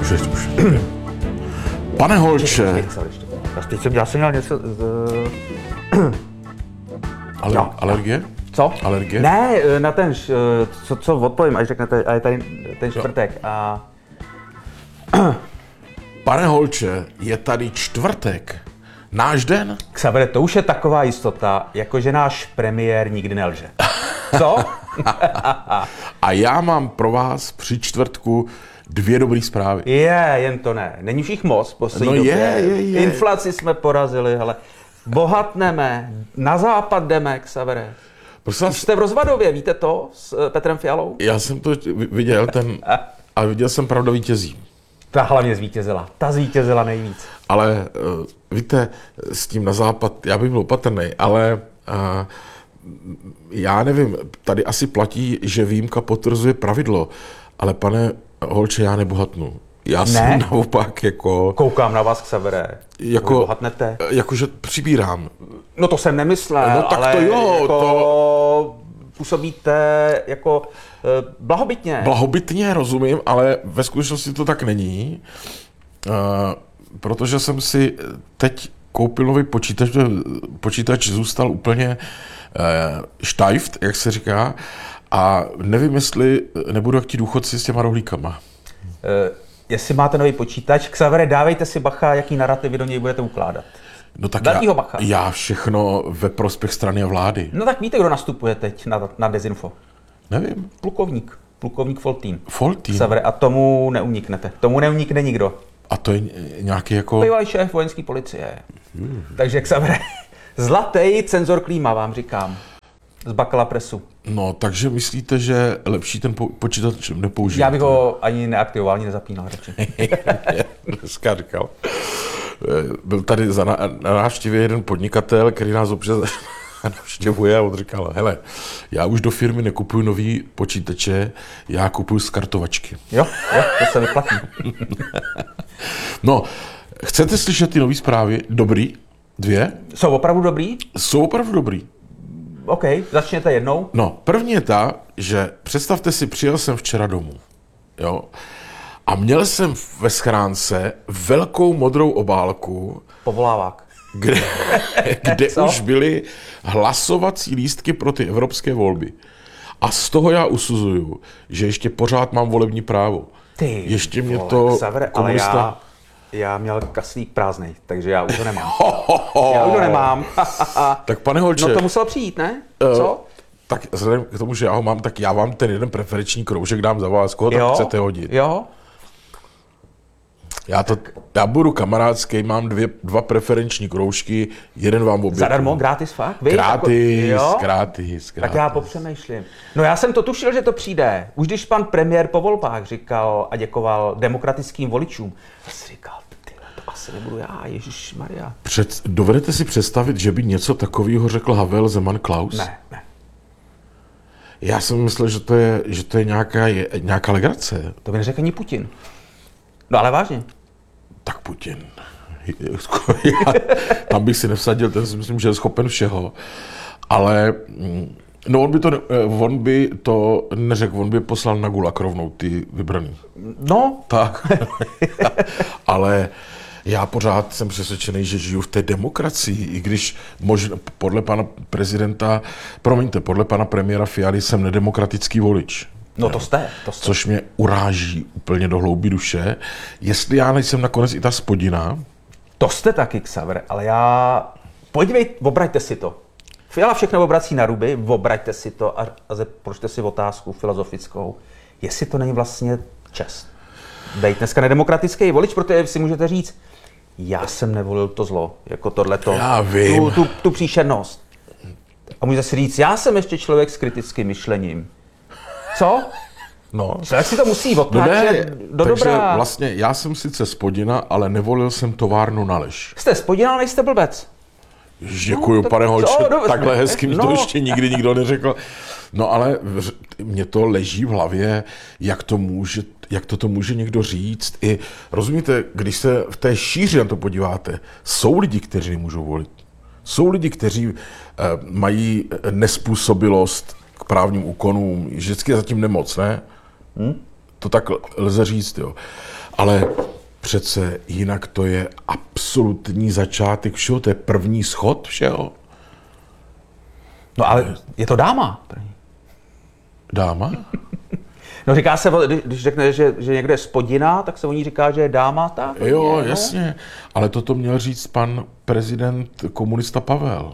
Už. Pane Holče. Já jsem měl něco... Alergie? Co? Alergie? Ne, na ten, co odpovím, až řeknete, a je tady ten čtvrtek. A... Pane Holče, je tady čtvrtek. Náš den? Xavere, to už je taková jistota, jako že náš premiér nikdy nelže. Co? A já mám pro vás při čtvrtku 2 dobré zprávy. Jen to ne. Není už jich moc v poslední době. Je. Inflaci jsme porazili, ale bohatneme, na západ jdeme, Xavere. Už jste v Rozvadově, víte to, s Petrem Fialou? Já jsem to viděl, ale viděl jsem Pravda vítězí. Ta hlavně zvítězila. Ta zvítězila nejvíc. Ale víte, s tím na západ, já bych byl opatrný, ale já nevím, tady asi platí, že výjimka potvrzuje pravidlo, ale pane Holče, já nebohatnu. Já jsem naopak jako... Koukám na vás, Xavere. Jako, bohatnete. Jakože přibírám. No to jsem nemyslel, no, tak ale to jo, jako působíte jako blahobytně. Blahobytně, rozumím, ale ve skutečnosti to tak není. Protože jsem si teď koupil nový počítač, počítač zůstal úplně štajft, jak se říká, a nevím, jestli nebudu jak ti důchodci s těma rohlíkama. Jestli máte nový počítač, Xavere, dávejte si bacha, jaký narrativy do něj budete ukládat. No tak já všechno ve prospěch strany a vlády. No tak víte, kdo nastupuje teď na Dezinfo? Nevím. Plukovník Foltín. Foltín? Xavere, a tomu neuniknete. Tomu neunikne nikdo. A to je nějaký jako... Bývalý šéf vojenské policie. Takže Xavere, zlatý cenzor klíma, vám říkám. Z Bakala Pressu. No, takže myslíte, že lepší ten počítač nepoužít? Já bych ho ani neaktivoval, ani nezapínal radši. Dneska říkal. Byl tady na návštěvě jeden podnikatel, který nás občas navštěvuje, a on říkal, hele, já už do firmy nekupuju nový počítače, já kupuju z kartovačky. Jo, to se vyplatí. No, chcete slyšet ty nový zprávy? Dobrý? 2? Jsou opravdu dobrý? Jsou opravdu dobrý. OK, začněte jednou. No, první je ta, že představte si, přijel jsem včera domů, jo, a měl jsem ve schránce velkou modrou obálku. Povolávák. Kde už byly hlasovací lístky pro ty evropské volby. A z toho já usuzuju, že ještě pořád mám volební právo. Ještě mě to komunista... Ale já měl kaslík prázdnej, takže já už ho nemám. Já už ho nemám. Tak pane Holče... No to muselo přijít, ne? Co? Tak vzhledem k tomu, že já ho mám, tak já vám ten jeden preferenční kroužek dám za vás. Koho to chcete hodit? Jo. Já budu kamarádský, mám 2 preferenční kroužky, jeden vám obětuju. Zadarmo, gratis fakt? Gratis. Tak já popřemýšlím. No já jsem to tušil, že to přijde. Už když pan premiér po volbách říkal a děkoval demokratickým voličům, já si říkal, to asi nebudu já, ježišmarja. Dovedete si představit, že by něco takového řekl Havel, Zeman, Klaus? Ne. Já jsem myslel, že to je nějaká legrace. To by neřekl ani Putin. No ale vážně. Tak Putin. Tam bych si nevsadil, ten si myslím, že je schopen všeho. Ale no on by to neřekl, on by poslal na Gulag rovnou ty vybraný. No. Tak. Ale já pořád jsem přesvědčený, že žiju v té demokracii, i když možná podle pana premiéra Fialy jsem nedemokratický volič. No to jste. Což mě uráží úplně do hloubi duše. Jestli já nejsem nakonec i ta spodina. To jste taky, Xavere, ale obraťte si to. Fiala všechno obrací na ruby, obraťte si to a položte si otázku filozofickou. Jestli to není vlastně čest. Dejte dneska nedemokratický volič, protože si můžete říct, já jsem nevolil to zlo, jako tohleto. Já vím. Tu příšernost. A můžete si říct, já jsem ještě člověk s kritickým myšlením. Co? No. Člověk si to musí odtlačit do takže dobrá. Vlastně já jsem sice spodina, ale nevolil jsem továrnu na lež. Jste spodina, ale nejste blbec. Děkuju, pane Holče, takhle hezky mi to ještě nikdy nikdo neřekl. No ale mě to leží v hlavě, jak to může někdo říct. I rozumíte, když se v té šíři na to podíváte, jsou lidi, kteří nemůžou volit. Jsou lidi, kteří mají nespůsobilost k právním úkonům, vždycky je zatím nemoc, ne? to tak lze říct, jo. Ale přece jinak to je absolutní začátek všeho, to je první schod všeho. No ale je to dáma. Dáma? No říká se, když řekne, že někde je spodina, tak se o ní říká, že je dáma, tak? Jo, jasně. Ale toto měl říct pan prezident komunista Pavel.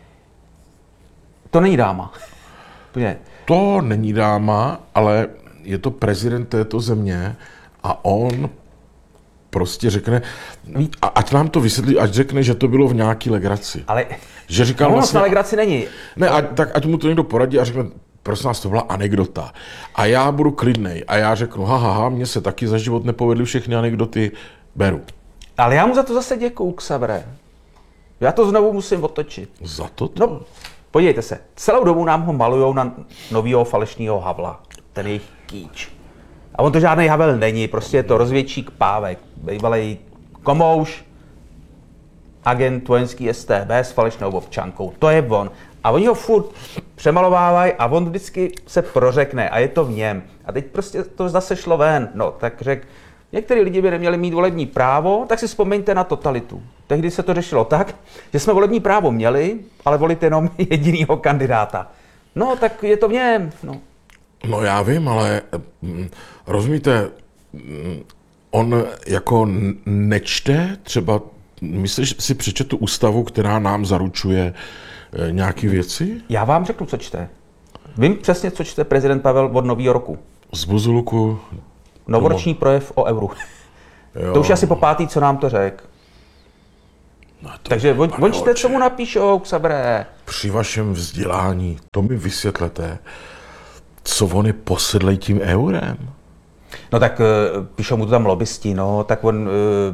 To není dáma. To není dáma, ale je to prezident této země a on prostě řekne, ať nám to vysvětlí, ať řekne, že to bylo v nějaký legraci. Ale že říkal vlastně, na legraci není. Ne, ať mu to někdo poradí a řekne, prosím nás, to byla anekdota. A já budu klidnej. A já řeknu, mně se taky za život nepovedly všechny anekdoty, beru. Ale já mu za to zase děkuju, Xavere. Já to znovu musím otočit. Za to? No, podívejte se, celou dobu nám ho malujou na novýho falešného Havla. Ten jejich kýč. A on to žádný Havel není, prostě je to rozvědčík Pávek, bývalej komouš, agent vojenský StB s falešnou občankou. To je on. A oni ho furt přemalovávají a on vždycky se prořekne a je to v něm. A teď prostě to zase šlo ven. No, tak řekl, některý lidi by neměli mít volební právo, tak si vzpomeňte na totalitu. Tehdy se to řešilo tak, že jsme volební právo měli, ale volit jenom jedinýho kandidáta. No, tak je to v něm. No já vím, ale rozumíte, on jako nečte třeba, myslíš si přečet tu ústavu, která nám zaručuje nějaké věci? Já vám řeknu, co čte. Vím přesně, co čte prezident Pavel od nového roku. Z Buzuluku. Novoroční projev o euru. Jo. To už asi po pátý, co nám to řekl. No takže on čte, co mu napíšou, Xabre. Při vašem vzdělání, to mi vysvětlete, co on je posedlej tím eurem? No tak píšou mu to tam lobbysti, no, tak on...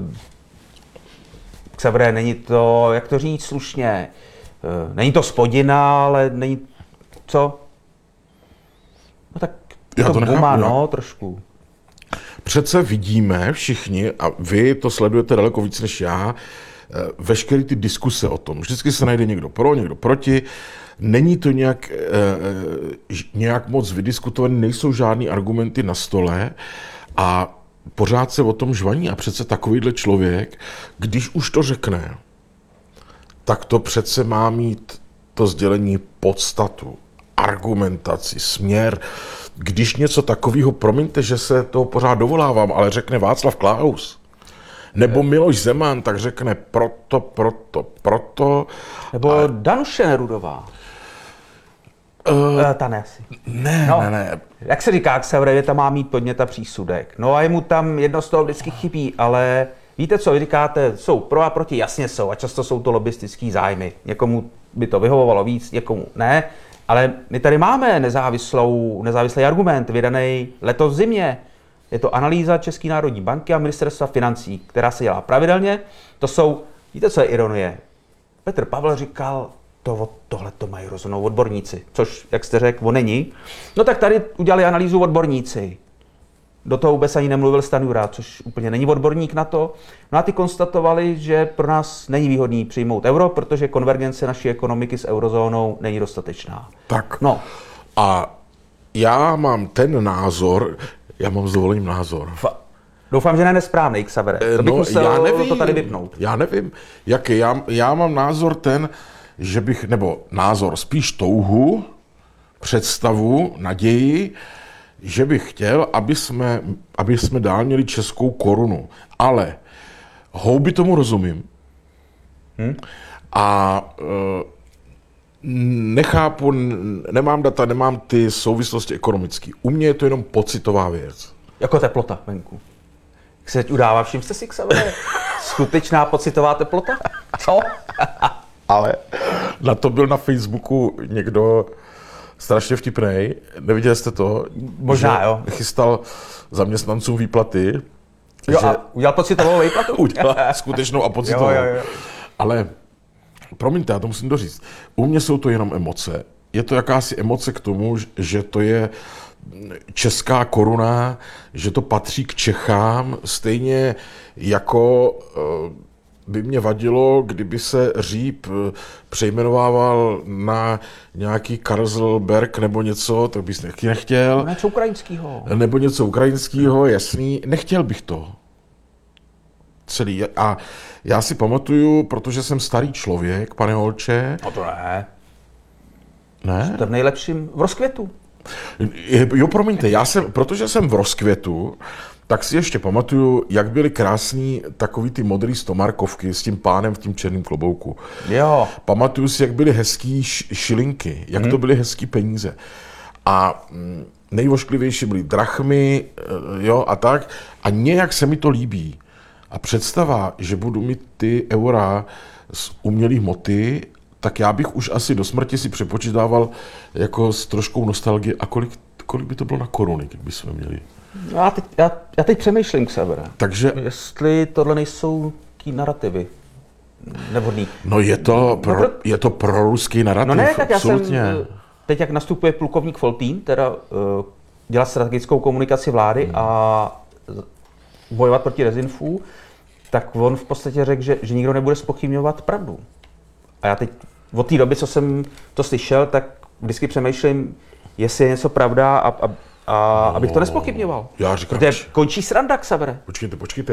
Xabre, není to, jak to říct slušně, není to spodina, ale není... Co? No tak já to guma, no, trošku. Přece vidíme všichni, a vy to sledujete daleko víc než já, veškeré ty diskuse o tom. Vždycky se najde někdo pro, někdo proti. Není to nějak moc vydiskutované, nejsou žádný argumenty na stole a pořád se o tom žvaní. A přece takovýhle člověk, když už to řekne, tak to přece má mít to sdělení podstatu, argumentaci, směr. Když něco takového, promiňte, že se toho pořád dovolávám, ale řekne Václav Klaus, nebo Miloš Zeman, tak řekne proto. Nebo Danuše Nerudová. Ta ne asi. Ne. Jak se říká, Xaverově tam má mít podnět a přísudek. No a jemu tam jedno z toho vždycky chybí, ale víte co, vy říkáte, jsou pro a proti, jasně jsou a často jsou to lobbystický zájmy. Někomu by to vyhovovalo víc, někomu ne, ale my tady máme nezávislý argument vydaný letos v zimě. Je to analýza České národní banky a ministerstva financí, která se dělá pravidelně. To jsou, víte, co je ironie? Petr Pavel říkal, tohle to mají rozhodnout odborníci, což, jak jste řekl, on není. No tak tady udělali analýzu odborníci. Do toho vůbec ani nemluvil Stanjura, což úplně není odborník na to. No a ty konstatovali, že pro nás není výhodný přijmout euro, protože konvergence naší ekonomiky s eurozónou není dostatečná. Tak. No. A já mám ten názor, já mám s dovolením názor. Doufám, že ne nesprávnej, Xavere. To bych musel to tady vypnout. Já nevím, jaký. Já mám názor ten, že bych, nebo názor, spíš touhu, představu, naději, že bych chtěl, aby jsme dál měli českou korunu. Ale houby tomu rozumím. A nechápu, nemám data, nemám ty souvislosti ekonomické. U mě je to jenom pocitová věc. Jako teplota venku. Jak se teď udává, všim jste si, Xavere? Skutečná pocitová teplota? Co? Ale na to byl na Facebooku někdo strašně vtipnej. Neviděli jste to? Možná, jo. Chystal zaměstnancům výplaty. Jo, a udělal pocitovou výplatu? Udělal skutečnou a pocitovou. Jo. Ale promiňte, já to musím doříct. U mě jsou to jenom emoce. Je to jakási emoce k tomu, že to je česká koruna, že to patří k Čechám, stejně jako by mě vadilo, kdyby se Říp přejmenovával na nějaký Karlsberg nebo něco, tak bys taky nechtěl. Něco ukrajinského. Nebo něco ukrajinského, jasný. Nechtěl bych to. Celý. A já si pamatuju, protože jsem starý člověk, pane Holče. No to ne. Ne? To je v nejlepším, v rozkvětu. Jo, promiňte, protože jsem v rozkvětu, tak si ještě pamatuju, jak byly krásný takový ty modrý stomarkovky s tím pánem v tím černém klobouku. Jo. Pamatuju si, jak byly hezký šilinky, jak to byly hezký peníze. A nejvošklivější byly drachmy, jo, a tak. A nějak se mi to líbí. A představa, že budu mít ty eura z umělý hmoty, tak já bych už asi do smrti si přepočítával jako s troškou nostalgie. A kolik by to bylo na koruny, kdybychom měli? Já teď přemýšlím, Xavere. Takže... Jestli tohle nejsou ký narrativy nevhodný. No je to proruský narrativ, no ne, tak absolutně. Já jsem, teď jak nastupuje plukovník Foltín, teda dělat strategickou komunikaci vlády a bojovat proti dezinfů, tak on v podstatě řekl, že nikdo nebude zpochybňovat pravdu. A já teď od té doby, co jsem to slyšel, tak vždycky přemýšlím, jestli je něco pravda a abych to nespochybňoval. Já říkám, protože končí sranda, Xavere. Počkejte.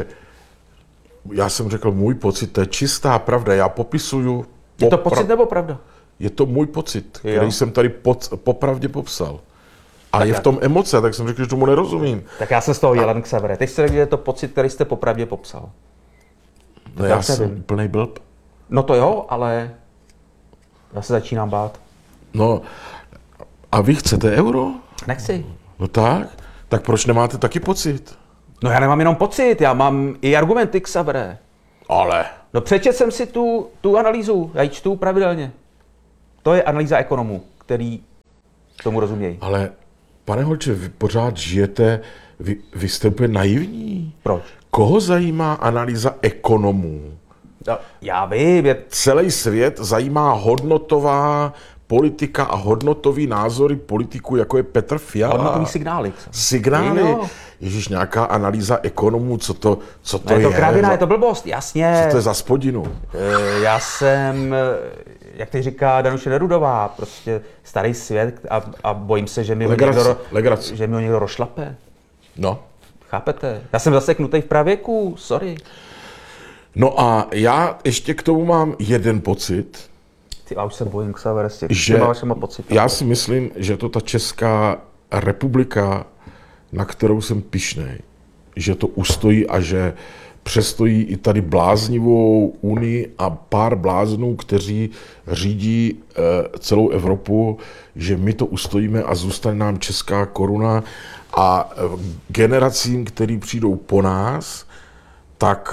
Já jsem řekl, můj pocit, to je čistá pravda. Já popisuju... Je to pocit nebo pravda? Je to můj pocit, který jsem tady popravdě popsal. A tak je v tom emoce, tak jsem řekl, že tomu nerozumím. Tak já jsem z toho jelen, Xavere. Teď jste řekl, že je to pocit, který jste popravdě popsal. No já jsem úplnej blb. No to jo, ale já se začínám bát. No, a vy chcete euro? Nechci. No tak proč nemáte taky pocit? No já nemám jenom pocit, já mám i argumenty, Xavere. Ale... No přečet jsem si tu analýzu, já ji čtu pravidelně. To je analýza ekonomů, který tomu rozumějí. Ale, pane Holče, vy pořád žijete, vy jste úplně naivní. Proč? Koho zajímá analýza ekonomů? No, já vím. Celý svět zajímá hodnotová politika a hodnotový názory politiků, jako je Petr Fiala. Hodnotový signály. Signály? Ježíš, nějaká analýza ekonomů, co to je? Je to kravina, je to blbost, jasně. Co to je za spodinu? Já jsem, jak teď říká Danuše Nerudová, prostě starý svět a bojím se, že mi ho někdo rošlape. No. Chápete? Já jsem zaseknutý v pravěku, sorry. No a já ještě k tomu mám jeden pocit. Já už se bojím, Xavere, s těma vašima pocitama. Já si myslím, že to ta Česká republika, na kterou jsem pyšnej, že to ustojí a že přestojí i tady bláznivou unii a pár bláznů, kteří řídí celou Evropu, že my to ustojíme a zůstane nám česká koruna a generacím, který přijdou po nás, tak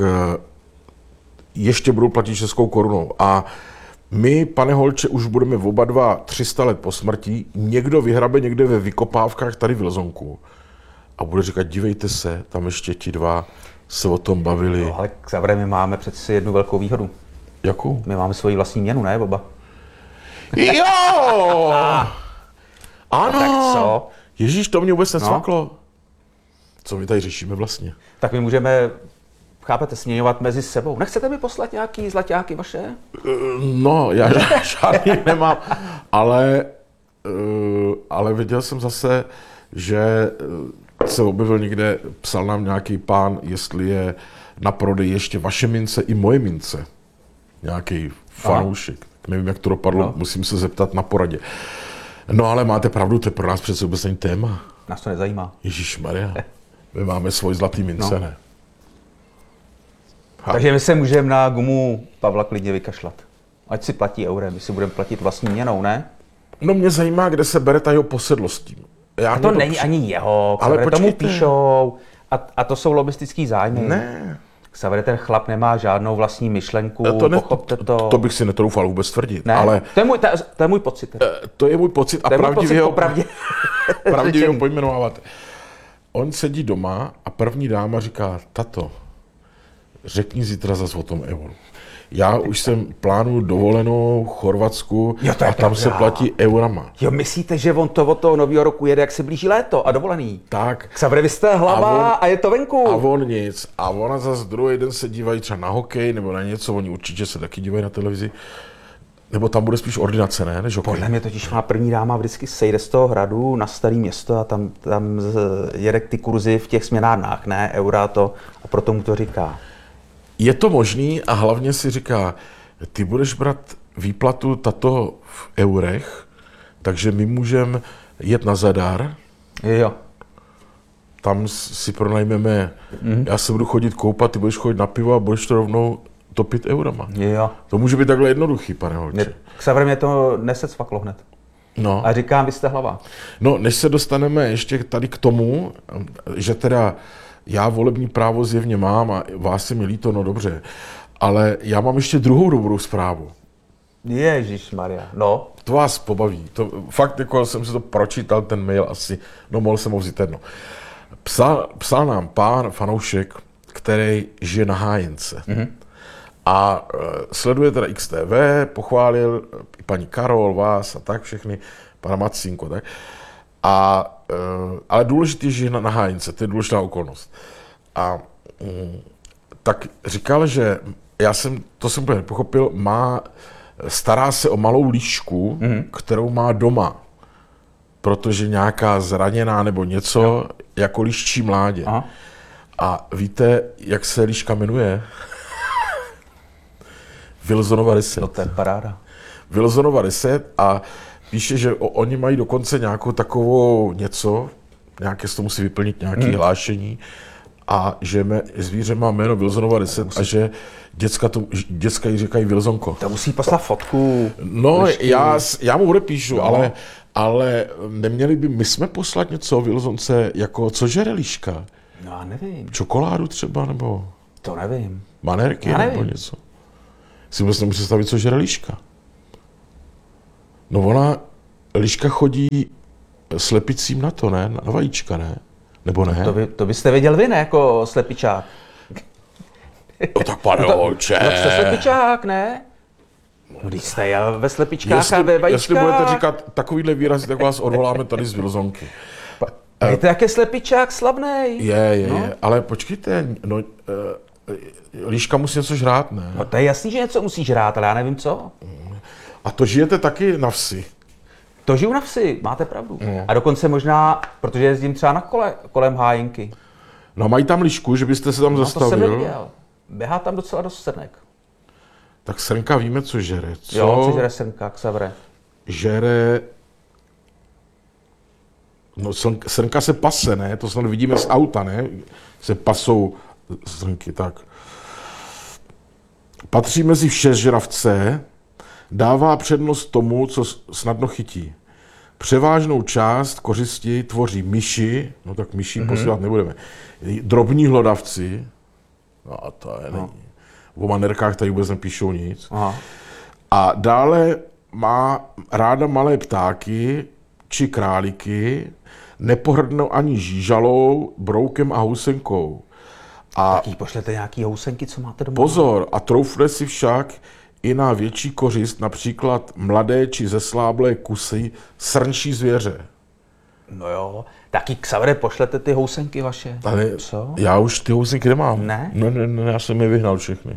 ještě budou platit českou korunou. A my, pane Holče, už budeme oba dva 300 let po smrti, někdo vyhrabe někde ve vykopávkách tady v Lezonku a bude říkat, dívejte se, tam ještě ti dva se o tom bavili. No, ale Xavere, my máme přeci jednu velkou výhodu. Jakou? My máme svoji vlastní měnu, ne, oba? Jo! Ano! No, tak co? Ježíš, to mě vůbec nesvaklo. Co my tady řešíme vlastně? Tak my můžeme, chápete, směňovat mezi sebou. Nechcete mi poslat nějaký zlaťáky vaše? No, já žádný nemám, ale viděl jsem zase, že se objevil někde, psal nám nějaký pán, jestli je na prodej ještě vaše mince i moje mince. Nějaký fanoušek. Nevím, jak to dopadlo, musím se zeptat na poradě. No ale máte pravdu, to je pro nás přece vůbec není téma. Nás to nezajímá. Ježišmarja, my máme svůj zlatý mince, ne? Takže my se můžeme na gumu Pavla klidně vykašlat. Ať si platí eurem, my si budeme platit vlastní měnou, ne? No mě zajímá, kde se bere ta jeho posedlost tím. A to není ani jeho, Xavere, tomu píšou. A to jsou lobistický zájmy. Ne. Xavere, ten chlap nemá žádnou vlastní myšlenku, pochopte to. To bych si netroufal vůbec tvrdit, ne, ale... To je můj pocit. To je můj pocit a pravdivě ho pojmenovávat. On sedí doma a první dáma říká, tato, řekni zítra zase o tom euru. Já už jsem plánuju dovolenou v Chorvatsku a tam se platí eurama. Jo, myslíte, že on to od toho nového roku jede, jak se blíží léto a dovolený? Tak. Xavere, vy jste hlava a je to venku. A on nic. A ona zase druhý den se dívají třeba na hokej nebo na něco, oni určitě se taky dívají na televizi. Nebo tam bude spíš ordinace, ne? Než hokej. Podle mě totiž má první dáma vždycky sejde z toho hradu na Staré Město a tam jede ty kurzy v těch směnárnách, ne? Eura to a proto mu to říká. Je to možný a hlavně si říká, ty budeš brát výplatu tato v eurech, takže my můžeme jet na Zadar, Jo. tam si pronajmeme, já se budu chodit koupat, ty budeš chodit na pivo a budeš to rovnou topit eurama. Jo. To může být takhle jednoduchý, pane holče. Xavere mě to nesecvaklo hned. No. A říkám, vy jste hlava. No, než se dostaneme ještě tady k tomu, že teda já volební právo zjevně mám a vás se mi líto, no dobře, ale já mám ještě druhou dobrou zprávu. Ježišmarja, no. To vás pobaví. To, fakt, jako jsem si to pročítal, ten mail asi, no mohl jsem ho vzít jedno. Psal nám pán fanoušek, který žije na Hájence. A sleduje teda XTV, pochválil paní Karol, vás a tak všechny, pana Macínko, tak. Ale důležitý je, že na Hájence, to je důležitá okolnost. A tak říkal, že to jsem úplně nepochopil, stará se o malou lišku, kterou má doma, protože nějaká zraněná nebo něco, jako liščí mládě. Aha. A víte, jak se liška jmenuje? Wilsonova 10. No to je paráda. Wilsonova 10 a píše, že oni mají dokonce nějakou takovou něco, nějaké se to musí vyplnit nějaké hlášení a že zvíře má jméno Wilsonova 10 a že děcka jí říkají Wilsonko. To musí poslat fotku. No, já mu odepíšu, ale neměli by my jsme poslat něco Wilsonce, jako co žere liška? No já nevím. Čokoládu třeba, nebo To nevím. manérky, Já nebo nevím. něco. Si vůbec nemůžu představit, co žere liška. No liška chodí slepicím na to, ne? Na vajíčka, ne? Nebo ne? To byste věděl vy, ne, jako slepičák. No tak pane holče. No jste slepičák, ne? No když jste jel ve slepičkách a ve Jestli vajíčkách. budete říkat takovýhle výrazy, tak vás odvoláme tady z Wilsonky. Víte, jak je slepičák slavnej? Je, ale počkejte, liška musí něco žrát, ne? No to je jasný, že něco musíš hrát, ale já nevím co. A to žijete taky na vsi. To žiju na vsi, máte pravdu. A dokonce možná, protože jezdím třeba na kolem hájinky. No mají tam lišku, že byste se tam No to jsem zastavil. neviděl. Běhá tam docela dost srnek. Tak srnka víme, co žere. Jo, co žere srnka, Xavere? Žere... No srnka se pase, ne? To snad vidíme z auta, ne? Se pasou srnky, tak. Patří mezi všežravce, dává přednost tomu, co snadno chytí. Převážnou část kořisti tvoří myši, no tak myši posílat nebudeme, drobní hlodavci, no a to je není. O manérkách tady vůbec nepíšou nic. Aha. A dále má ráda malé ptáky či králíky, nepohrdnou ani žížalou, broukem a housenkou. A Tak jí pošlete nějaký housenky, co máte doma. pozor, a troufne si však i na větší kořist, například mladé či zesláblé kusy srnčí zvěře. No jo, taky Xavere, pošlete ty housenky vaše. Ale Co? já už ty housenky nemám. Ne? Ne, já jsem je vyhnal všechny.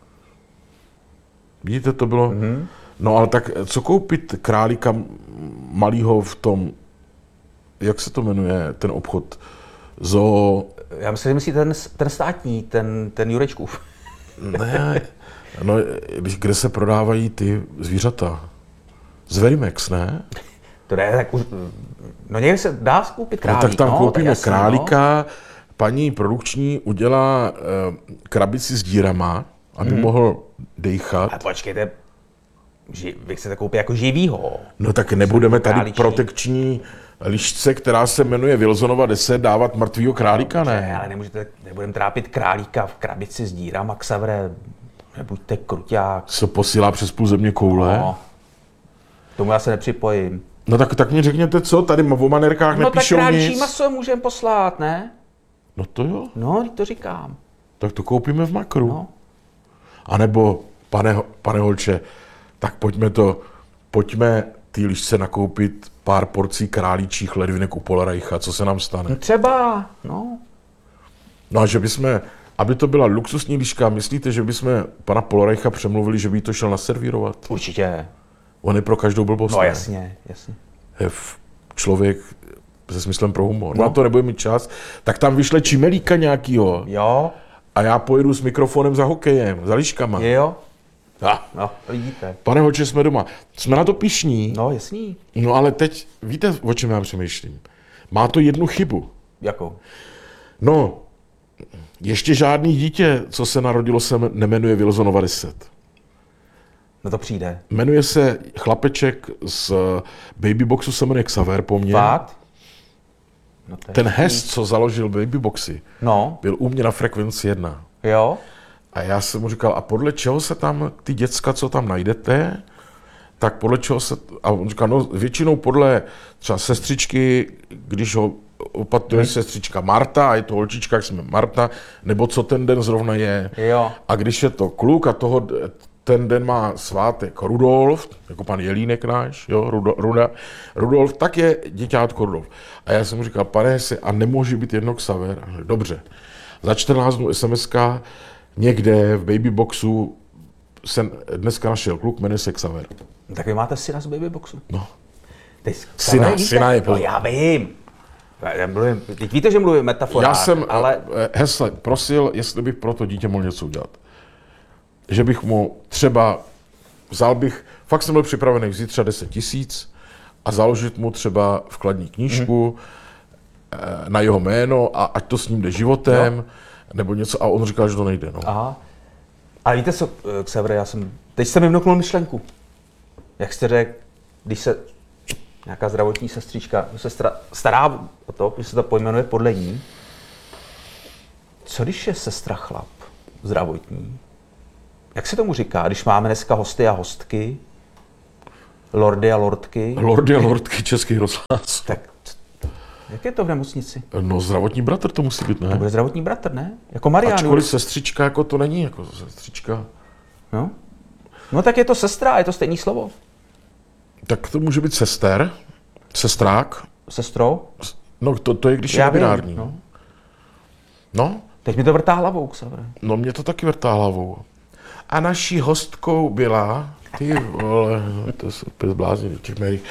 Vidíte, to bylo... No ale tak co koupit králíka malýho v tom, jak se to jmenuje, ten obchod? Já myslím, že myslí ten státní, ten Jurečkův. Ne, no, kde se prodávají ty zvířata? Z Verimex, ne? To je tak už... No někde se dá koupit No, králík. tak tam koupíme jasný, králíka, paní produkční udělá krabici s dírama, aby mohl dejchat. A počkejte, vy chcete koupit jako živýho. No tak nebudeme tady králíčky. protekční lišce, která se jmenuje Wilsonova 10, dávat mrtvýho králíka, ne? Ale nebudeme trápit králíka v krabici s dírama, Xavere, nebuďte kruťák. Se posílá přes půl země koule. No. Tomu já se nepřipojím. No tak mi řekněte co, tady o manérkách No tak nepíšou králičí nic. maso můžeme poslat, ne? No to jo. No, to říkám. tak to koupíme v Makru. No. A nebo, pane Holče, tak pojďme ty lišce nakoupit pár porcí králíčích ledvinek u Polreicha, co se nám stane? No třeba, no. No a že bychom, aby to byla luxusní liška, myslíte, že bychom pana Polreicha přemluvili, že by to šel naservírovat? Určitě. On je pro každou blbost. No ne? jasně. Je člověk se smyslem pro humor. No. Na to nebude mít čas, tak tam vyšle čimelíka nějakýho. Jo. A já pojedu s mikrofonem za hokejem, za liškama. Jo. Ah. No, vidíte. Pane Holče, jsme doma. Jsme na to pyšní. No, jasný. No ale teď, víte, o čem já přemýšlím? Má to jednu chybu. Jakou? No, ještě žádný dítě, co se narodilo, se nemenuje Wilsonova 10. No to přijde. Jmenuje se chlapeček z Babyboxu, se jmenuje Xaver po mně. Fakt? No to je Ten hezký. Hess, co založil Babyboxy, No, byl u mě na frekvenci 1. jo. A já jsem mu říkal, a podle čeho se tam, ty děcka, co tam najdete, tak podle čeho se, a on říkal, no většinou podle třeba sestřičky, když ho opatruje sestřička Marta, a je to holčička, jak jsme Marta, nebo co ten den zrovna je. Jo. A když je to kluk a ten den má svátek Rudolf, jako pan Jelínek náš, jo, Rudolf, tak je děťátko Rudolf. A já jsem mu říkal, pane Hesse, a nemůže být jedno Xaver? A říkal, dobře. Za 14 dnů SMS-ka někde v Babyboxu jsem dneska našel kluk, jmenuje se Xaver. No, tak vy máte syna z Babyboxu. No. Syna je no, já vím. Teď víte, že mluvím metaforách, Já jsem ale... Hesle prosil, jestli bych pro to dítě mohl něco udělat. Že bych mu třeba fakt jsem byl připravený vzít třeba 10 000 a založit mu třeba vkladní knížku na jeho jméno a ať to s ním jde životem, nebo něco. A on říkal, že to nejde. No. Aha. Ale víte co, Xaver, teď jste mi vnuknul myšlenku. Jak jste řekl, když se nějaká zdravotní sestřička se stará o to, když se to pojmenuje podle ní, co když je sestra chlap zdravotní? Jak se tomu říká, když máme dneska hosty a hostky, lordy a lordky? Lordy a lordky, Český rozhlas. Tak jak je to v nemocnici? No zdravotní bratr to musí být, To ne? bude zdravotní bratr, ne? Jako Marián. Ačkoliv sestřička jako to není, jako sestřička. No tak je to sestra, je to stejný slovo. Tak to může být sestrák. Sestro? No to je, když je binární. No. No, Teď mi to vrtá hlavou, Xaver. no mě to taky vrtá hlavou. A naší hostkou byla, ty vole, to se opět zbláznili v těch médiích.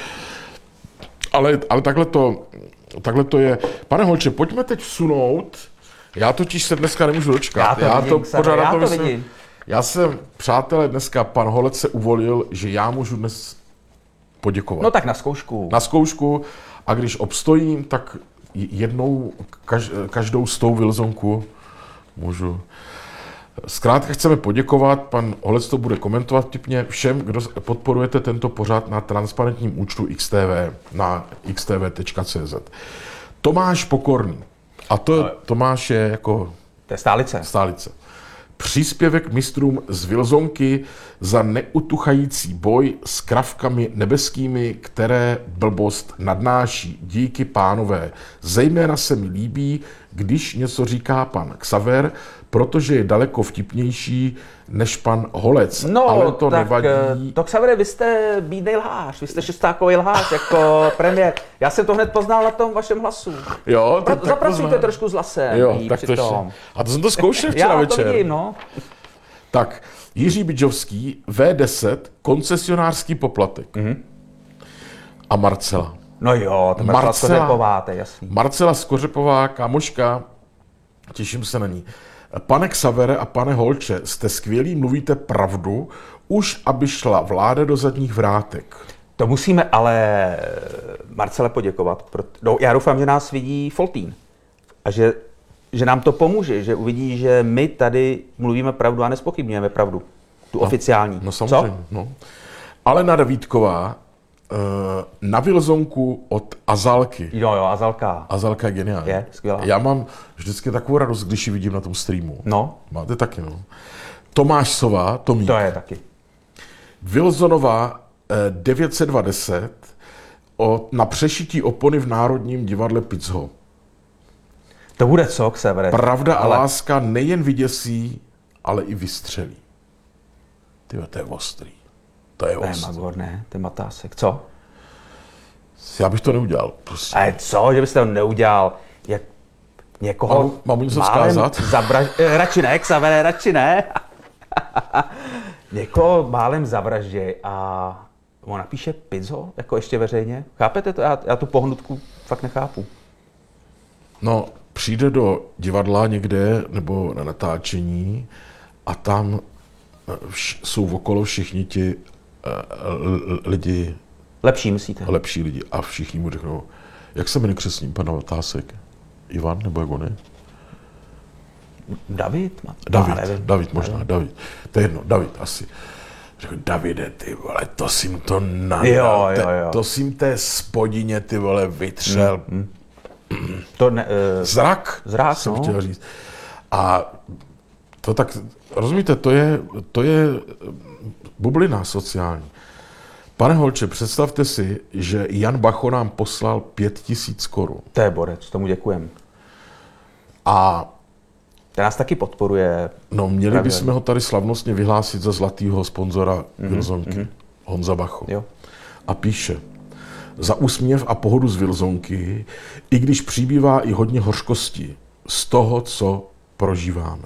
Ale takhle to je. Pane Holče, pojďme teď vsunout. Já totiž se dneska nemůžu dočkat. Já to vidím. Já jsem, přátelé, dneska pan Holec se uvolil, že já můžu dnes poděkovat. No tak na zkoušku. Na zkoušku, a když obstojím, tak jednou každou z tou Wilsonku můžu. Zkrátka chceme poděkovat, pan Holec to bude komentovat vtipně, všem, kdo podporujete tento pořad na transparentním účtu XTV na xtv.cz. Tomáš Pokorný. A Tomáš je jako... To je stálice. Příspěvek mistrům z Wilsonky za neutuchající boj s kravkami nebeskými, které blbost nadnáší. Díky, pánové. Zejména se mi líbí, když něco říká pan Xaver, protože je daleko vtipnější než pan Holec. No, ale to tak nevadí. to Xavere, vy jste bídnej lhář, vy jste šestákový lhář jako premiér. Já jsem to hned poznal na tom vašem hlasu. Jo, tak Zapracujte trošku s hlasem. Jo, tak to ještě. A to jsem to zkoušel včera večer. Já to vidím, no. Tak, Jiří Bidžovský, V10, koncesionářský poplatek. A Marcela. No jo, to Marcela Skořepová, to je jasný. Marcela Skořepová, kámoška, těším se na ní. Pane Xavere a pane Holče, jste skvělí, mluvíte pravdu, už aby šla vláda do zadních vrátek. To musíme ale Marcele poděkovat. No, já doufám, že nás vidí Foltín a že nám to pomůže, že uvidí, že my tady mluvíme pravdu a nezpochybňujeme pravdu. Tu oficiální. No samozřejmě. No. Alena Davídková na Wilsonku od Azalky. Jo, Azalka. Azalka je geniální. Je, skvělá. Já mám vždycky takovou radost, když ji vidím na tom streamu. No. Máte taky, no. Tomáš Sova, Tomík. To je taky. Wilsonova 920 na přešití opony v Národním divadle Pizho. To bude co, Xavere? Pravda a láska nejen vyděsí, ale i vystřelí. Tyhle, to je ostrý. To je ostrý. Magor, ne, to je Matásek. Co? Já bych to neudělal. Prostě. Ale co, že byste to neudělal? Jak někoho Mám mu něco vzkázat? Radši ne, Xavere, radši ne. Někoho málem zavražděj a on napíše pizzo, jako ještě veřejně. Chápete to? Já tu pohnutku fakt nechápu. No, přijde do divadla někde nebo na natáčení a tam jsou okolo všichni ti lidi, Lepší, myslíte? lepší lidi a všichni mu řeknou, jak se jmenuje křestním pan Matásek? Ivan nebo jak on je? David? David možná, David. To je jedno, David asi. Řekl, Davide, ty vole, to jsi to nadal, Jo. to jsi té spodině, ty vole, vytřel. To ne, Zrak, jsem no. chtěl říct. A to tak, rozumíte, to je bublina sociální. Pane Holče, představte si, že Jan Bacho nám poslal 5 000 korun. To je borec, tomu děkujem. A Ten nás taky podporuje. no, měli bychom ho tady slavnostně vyhlásit za zlatýho sponzora Wilsonky, Honza Bacho. Jo. A píše, za úsměv a pohodu z Wilsonky, i když přibývá i hodně hořkosti z toho, co prožíváme.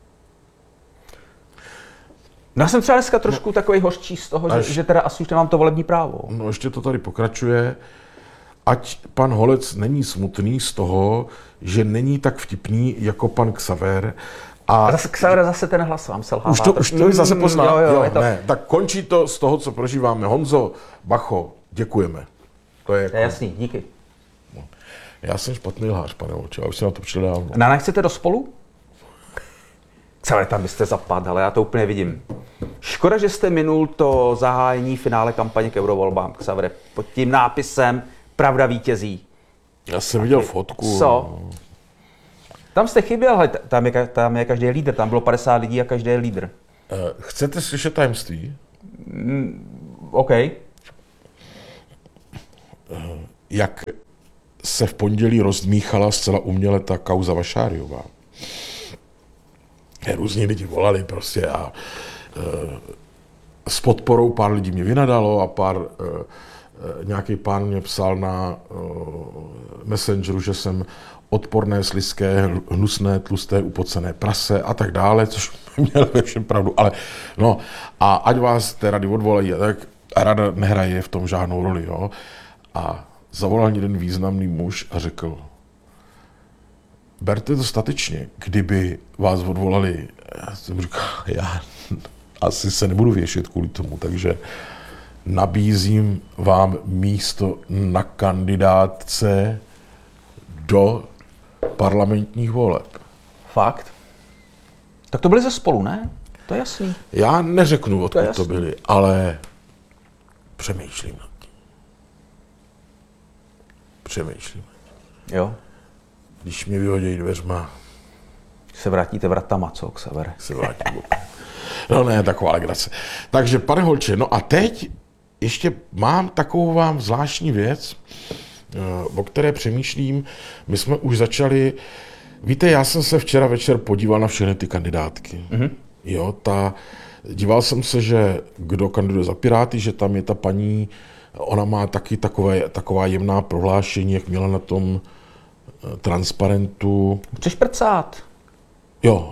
No, já jsem třeba dneska trošku takový hořčí z toho, že teda asi už nemám to volební právo. No, ještě to tady pokračuje. Ať pan Holec není smutný z toho, že není tak vtipný jako pan Xaver. A zase Xaver, zase ten hlas vám selhává. Už to zase pozná. Jo, to... Ne, tak končí to z toho, co prožíváme. Honzo, Bacho, děkujeme. To je jasný, díky. Já jsem špatný lhář, pane Holče, já už jsem na to přišel dávno. Nechcete do Spolu? Xaver, tam byste zapad, ale já to úplně vidím. Škoda, že jste minul to zahájení finále kampaně k eurovolbám, Xaver, pod tím nápisem Pravda vítězí. Já jsem viděl fotku. Co? Tam jste chyběl, hele, tam je každý lídr, tam bylo 50 lidí a každý je lídr. Chcete slyšet tajemství? OK. Jak se v pondělí rozdmíchala zcela uměle ta kauza Vašáriová. Různí lidi volali prostě a s podporou pár lidí mě vynadalo a nějaký pán mě psal na Messengeru, že jsem odporné, slizké, hnusné, tlusté, upocené prase a tak dále, což měl ve všem pravdu. Ale no, a ať vás té rady odvolají, tak rada nehraje v tom žádnou roli. Jo? A zavolal jeden významný muž a řekl, berte to statečně, kdyby vás odvolali. Já jsem říkal, já asi se nebudu věšet kvůli tomu, takže nabízím vám místo na kandidátce do parlamentních voleb. Fakt? Tak to byli ze Spolu, ne? To je jasný. Já neřeknu, odkud to byli, ale přemýšlím nad tím. Přemýšlím. Jo. Když mě vyhodí dveřma, Se vrátíte vratama, co, Xaver? se vrátím bokem. No ne, taková legrace. Takže, pane Holče, no a teď ještě mám takovou vám zvláštní věc, o které přemýšlím. My jsme už začali, víte, já jsem se včera večer podíval na všechny ty kandidátky. Mm-hmm. Jo, díval jsem se, že kdo kandiduje za Piráty, že tam je ta paní, ona má taky taková jemná prohlášení, jak měla na tom transparentu. Chceš prcát? Jo.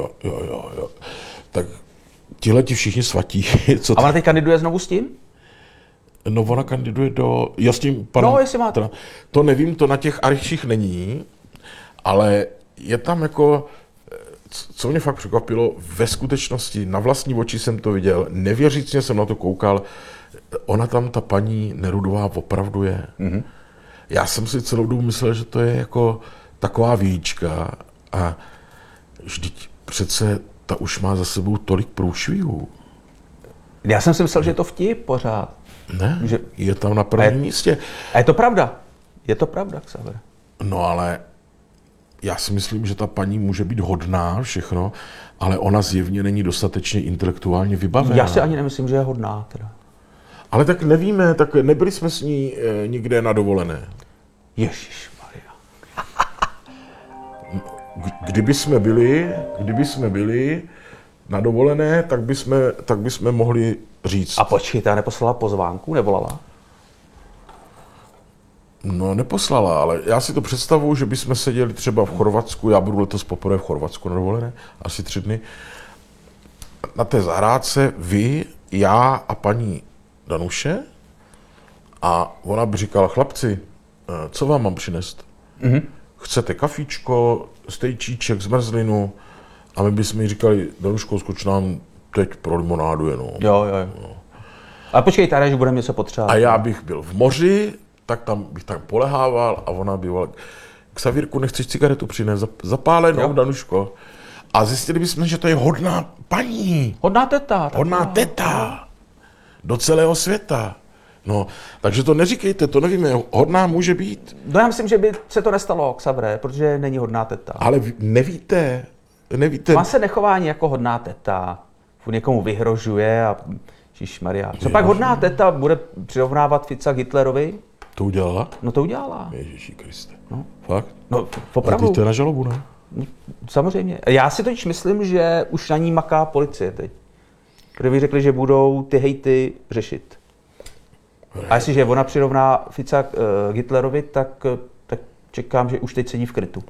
Tak tihleti všichni svatí. A ona teď kandiduje znovu s tím? No, ona kandiduje do... Já s tím jestli máte. To nevím, to na těch archích není, ale je tam jako... Co mě fakt překvapilo, ve skutečnosti, na vlastní oči jsem to viděl, nevěřícně jsem na to koukal, ona tam, ta paní Nerudová, opravdu je. Mm-hmm. Já jsem si celou dobu myslel, že to je jako taková vějíčka a vždyť přece ta už má za sebou tolik průšvihů. Já jsem si myslel, že je to vtip pořád. Ne, že... je tam na prvním místě. A je to pravda. Je to pravda, Xaver. No ale já si myslím, že ta paní může být hodná všechno, ale ona zjevně není dostatečně intelektuálně vybavená. Já si ani nemyslím, že je hodná teda. Ale tak nevíme, tak nebyli jsme s ní nikde na dovolené. Ježišmarja. kdyby jsme byli na dovolené, tak bychom mohli říct. A počkej, ta neposlala pozvánku, nevolala? No, neposlala, ale já si to představuju, že bychom seděli třeba v Chorvatsku, já budu letos poprvé v Chorvatsku na dovolené, asi 3 dny, na té zahrádce vy, já a paní Danuše, a ona by říkala, chlapci, co vám mám přinést? Chcete kafíčko, stejčíček, zmrzlinu? A my bychom jí říkali, Danuško, skoč nám teď pro limonádu jenom. Jo. A počkej, tady, že budeme něco potřebovat. A já bych byl v moři, tak tam bych tam polehával a ona by volala, Ksavírku, nechceš cigaretu přinést? Zapálenou, Jo. Danuško. A zjistili bychom, že to je hodná paní. Hodná teta. Hodná teta. Do celého světa. No, takže to neříkejte, to nevíme, hodná může být. No já myslím, že by se to nestalo, Xavre, protože není hodná teta. Ale nevíte. Má se nechování jako hodná teta. Někomu vyhrožuje a Ježišmarja. Co pak hodná teta bude přirovnávat Fica k Hitlerovi? To udělala? No to udělala. Ježiši Kriste. No. Fakt? No, opravdu. To je na žalobu, ne? Samozřejmě. Já si totiž myslím, že už na ní maká policie teď. Protože by řekli, že budou ty hejty řešit. A jestliže ona přirovná Fica k Hitlerovi, tak čekám, že už teď sedí v krytu.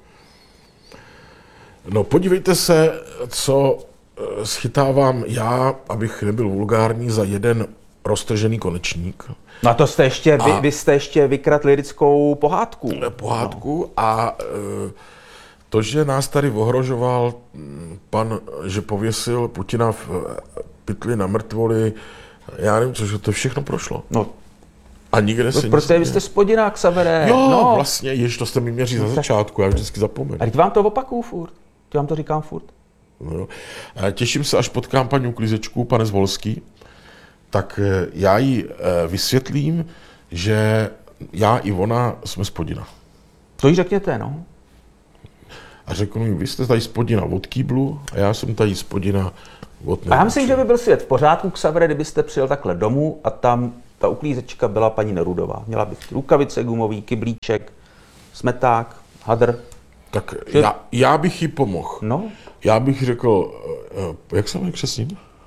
No podívejte se, co schytávám já, abych nebyl vulgární, za jeden roztržený konečník. No a to jste ještě, vy jste ještě vykradl lirickou pohádku. Pohádku a to, že nás tady ohrožoval pan, že pověsil Putina v pytli na mrtvoli, já nevím, cože to všechno prošlo. No. A nikde se Protože vy jste spodina, Xavere. Jo, no. Vlastně, jež to jste mi měří za začátku, já vždycky zapomenu. A teď vám to opakuju furt. Teď vám to říkám furt. No jo. Těším se, až potkám paní uklízečku, pane Zvolský, tak já jí vysvětlím, že já i ona jsme spodina. To jí řekněte, no. A řeknu jí, vy jste tady spodina od kýblu a já jsem tady spodina od A já myslím, že by byl svět v pořádku, Xavere, kdybyste přijel takhle domů a tam ta uklízečka byla paní Nerudová. Měla by rukavice gumový, kyblíček, smeták, hadr. Tak já bych jí pomohl. No. Já bych řekl, jak se jmenuje křesním?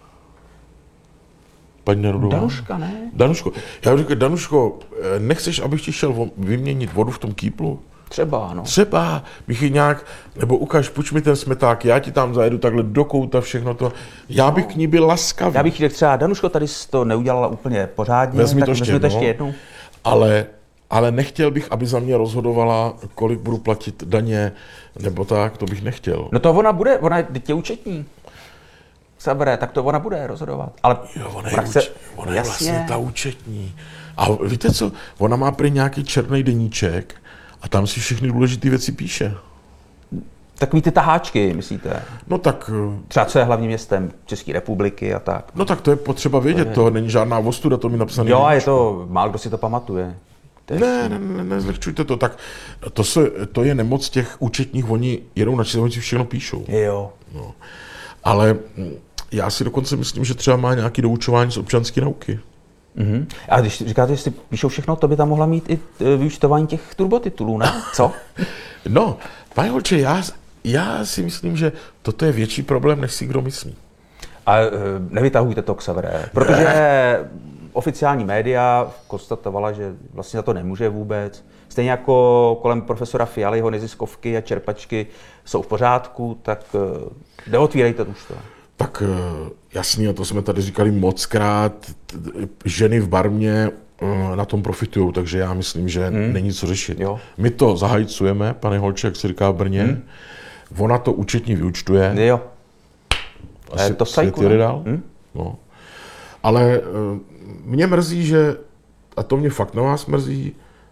Paní Nerudová? Danuška, ne? Danuško. Já bych řekl, Danuško, nechceš, abych ti šel vyměnit vodu v tom kýplu? Třeba, no. Třeba bych ji nějak, nebo ukáž, půjč mi ten smeták, já ti tam zajedu takhle do kouta, všechno to. Já bych k ní byl laskavý. Já bych řekl třeba, Danuško, tady jsi to neudělala úplně pořádně, Vezmi tak to vezmi to ještě jednou. Ale nechtěl bych, aby za mě rozhodovala, kolik budu platit daně, nebo tak, to bych nechtěl. No to ona je účetní. Sabere, tak to ona bude rozhodovat. Ale Jo, ona je vlastně ta účetní. A víte co, ona má prý nějaký černý deníček a tam si všechny důležité věci píše. Takový ty taháčky, myslíte? No tak... Třeba co je hlavním městem České republiky a tak. No tak to je potřeba vědět, to není žádná ostuda, to mi napsané. Jo, a je to, málo kdo si to pamatuje. Nezlehčujte to, tak to je nemoc těch účetních, oni jedou na číslo, oni si všechno píšou. Jo. No. Ale já si dokonce myslím, že třeba má nějaké doučování z občanské nauky. Mhm. A když říkáte, že si píšou všechno, to by tam mohla mít i vyúčtování těch turbotitulů, ne? Co? No, pane holče, já si myslím, že toto je větší problém, než si kdo myslí. A nevytahujte to, Xavere, protože oficiální média konstatovala, že vlastně za to nemůže vůbec. Stejně jako kolem profesora Fialy, jeho neziskovky a čerpačky jsou v pořádku, tak neotvírejte už to. Tak jasně, to jsme tady říkali mockrát, ženy v Barmě na tom profitují, takže já myslím, že není co řešit. Jo. My to zahajcujeme, pane holče, jak se říká v Brně, ona to účetně vyúčtuje. Jo. Asi to svět jede dál. No. Ale mě mrzí, že, a to mě fakt na vás mrzí,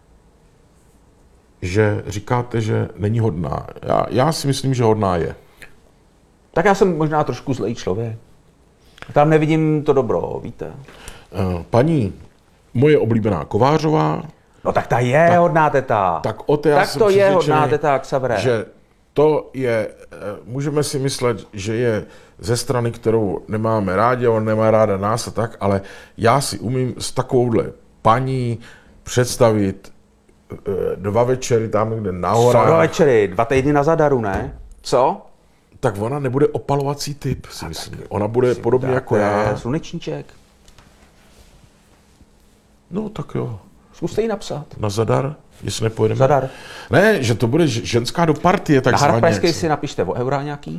že říkáte, že není hodná. Já si myslím, že hodná je. Tak já jsem možná trošku zlej člověk. Tam nevidím to dobro, víte. Paní moje oblíbená Kovářová. No tak ta je hodná teta. Tak o té já tak jsem to je přesvědčený, hodná teta, Xavere. že to je, můžeme si myslet, že je ze strany, kterou nemáme rádi, on nemá ráda nás a tak, ale já si umím s takovouhle paní představit 2 večery tam někde na horách. 2 večery, 2 týdny na Zadaru, ne? Co? Tak ona nebude opalovací typ, si myslím. Ona bude podobně jako já. Slunečníček. No tak jo. Zkuste ji napsat. Na zadar, jestli nepojedeme. Zadar. Ne, že to bude ženská do partie, Na takzvaně. Hrad Pražský si napište o eura nějaký.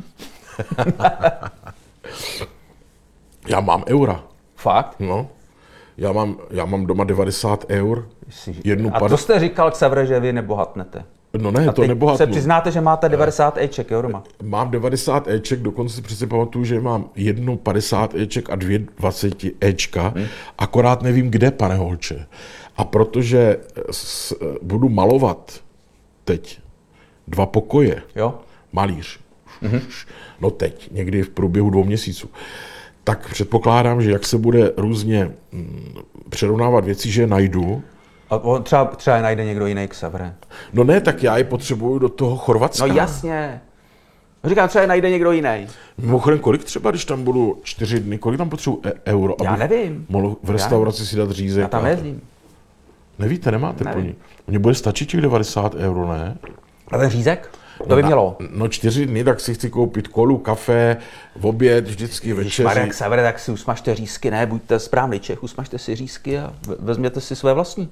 Já mám eura. Fakt? No. Já mám doma 90 eur. Jednu A to jste říkal, Xavere, že vy nebohatnete. No ne, to Teď nebohatnu. se přiznáte, že máte 90 Eček, jo, doma? Mám 90 Eček, dokonce si přece pamatuju, že mám jednu 50 Eček a 20 Ečka, akorát nevím kde, pane Holče. A protože budu malovat teď 2 pokoje, Jo? malíř, no teď, někdy v průběhu 2 měsíců, tak předpokládám, že jak se bude různě přerovnávat věci, že je najdu. A on třeba je najde někdo jiný, Xavere. No ne, tak já je potřebuju do toho Chorvatska. No jasně. Říkám, třeba je najde někdo jiný. Mimochodem, kolik třeba, když tam budu 4 dny, kolik tam potřebuji euro? Já nevím. Mohl v restauraci si dát řízek. Já tam nejezdím. Nevíte, nemáte Nevím. po ní. Mně bude stačit těch 90 euro, ne? A ten řízek? To by mělo. No 4 dny, tak si chci koupit kolu, kafe, v oběd, vždycky večeři. Marek Xavere, tak si usmažte řízky, ne? Buďte správný Čech, usmažte si řízky a vezměte si své vlastní.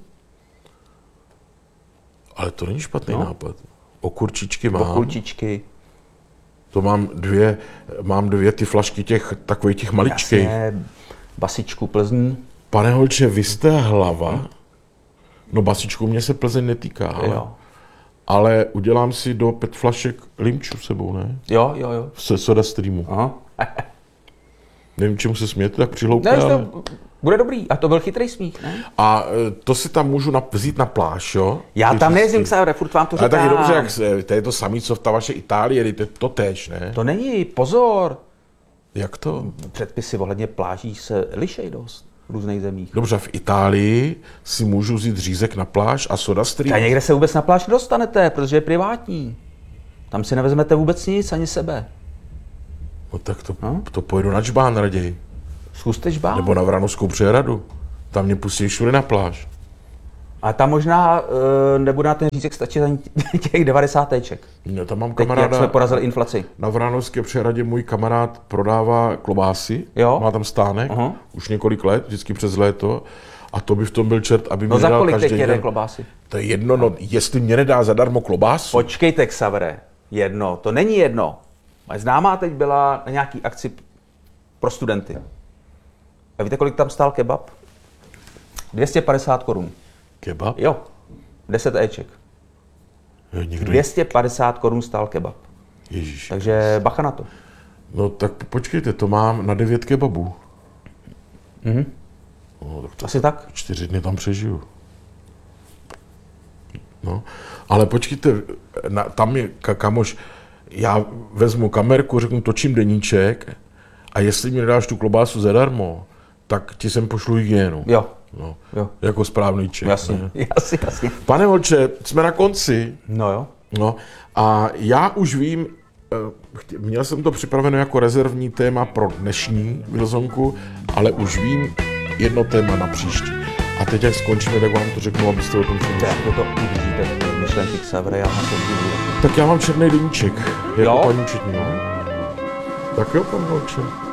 Ale to není špatný nápad. Okurčičky mám. Okurčičky. To mám dvě ty flašky takových těch maličkých. Jasně, basičku Plzní. Pane Holče, vy jste hlava. No basičku mě se Plzeň netýká, ale udělám si do 5 flašek limču sebou, ne? Jo. Se Soda Streamu. Aha. Nevím, čemu se smějete, tak přihloupě, Ne, ale... to bude dobrý. A to byl chytrý smích, ne? A to si tam můžu vzít na pláž, jo? Já Ty tam řízky. nejezdím, Xavere, furt vám to Ale říkám. tak je dobře, to je to samé, co v ta vaše Itálie, to je to též, ne? To není, pozor. Jak to? Předpisy ohledně pláží se lišej dost v různých zemích. Dobře, v Itálii si můžu vzít řízek na pláž a Soda Stream. A někde se vůbec na pláž nedostanete, protože je privátní. Tam si nevezmete vůbec nic, ani sebe. No tak to pojedu na Džbán raději. Zkuste žbát. Nebo na Vranovskou přehradu. Tam mě pustí všude na pláž. A tam možná nebude na ten řízek stačit ani těch 90 Eček. Já tam mám Teď, jak kamaráda, jsme porazili inflaci. na Vranovské přehradě můj kamarád prodává klobásy. Jo. Má tam stánek, už několik let, vždycky přes léto. A to by v tom byl čert, aby No mi za nedal kolik teď každý jede den. klobásy? To je jedno, no, jestli mě nedá zadarmo klobásu. Počkejte, Xavere. Jedno, to není jedno. Moje známá teď byla na nějaký akci pro studenty. A víte, kolik tam stál kebab? 250 korun. Kebab? Jo, 10 Eček. Někdo 250 korun stál kebab. Ježíš. Takže bacha na to. No tak počkejte, to mám na 9 kebabů. No, tak to Asi tak? 4 dny tam přežiju. No, ale počkejte, tam je kamoš, já vezmu kamerku, řeknu, točím deníček a jestli mi nedáš tu klobásu zadarmo, tak ti sem pošlu hygienu. Jo. No, Jo. jako správný Čech. Jasně, ne? jasně. Pane Holče, jsme na konci. No jo. No a já už vím, měl jsem to připraveno jako rezervní téma pro dnešní Wilsonku, ale už vím jedno téma na příští. A teď, jak skončíme, tak vám to řeknu, abyste o tom přemýšleli. Jak to udržíte, ty myšlenky Xavere, já na to budu. Tak já mám černý deníček, jako Jo? paní účetní. Tak jo, pan Holče.